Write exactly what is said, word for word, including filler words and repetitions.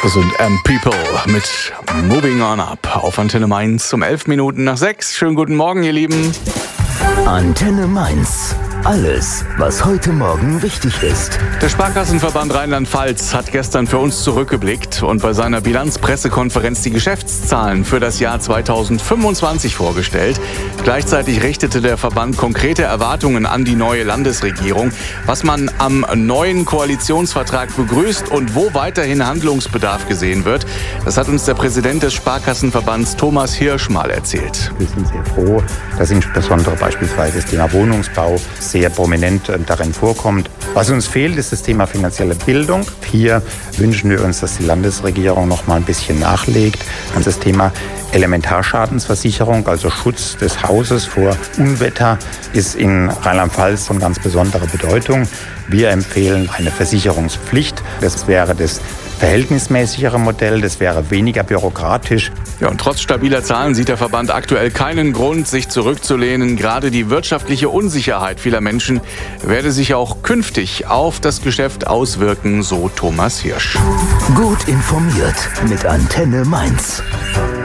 Das sind M People mit Moving On Up auf Antenne Mainz um elf Minuten nach sechs. Schönen guten Morgen, ihr Lieben. Antenne Mainz. Alles, was heute Morgen wichtig ist. Der Sparkassenverband Rheinland-Pfalz hat gestern für uns zurückgeblickt und bei seiner Bilanzpressekonferenz die Geschäftszahlen für das Jahr zweitausendfünfundzwanzig vorgestellt. Gleichzeitig richtete der Verband konkrete Erwartungen an die neue Landesregierung, was man am neuen Koalitionsvertrag begrüßt und wo weiterhin Handlungsbedarf gesehen wird. Das hat uns der Präsident des Sparkassenverbands Thomas Hirsch mal erzählt. Wir sind sehr froh, dass insbesondere beispielsweise das Thema Wohnungsbau sehr prominent darin vorkommt. Was uns fehlt, ist das Thema finanzielle Bildung. Hier wünschen wir uns, dass die Landesregierung noch mal ein bisschen nachlegt. Und das Thema Elementarschadensversicherung, also Schutz des Hauses vor Unwetter, ist in Rheinland-Pfalz von ganz besonderer Bedeutung. Wir empfehlen eine Versicherungspflicht. Das wäre das verhältnismäßigere Modell, das wäre weniger bürokratisch. Ja, und trotz stabiler Zahlen sieht der Verband aktuell keinen Grund, sich zurückzulehnen. Gerade die wirtschaftliche Unsicherheit vieler Menschen werde sich auch künftig auf das Geschäft auswirken, so Thomas Hirsch. Gut informiert mit Antenne Mainz.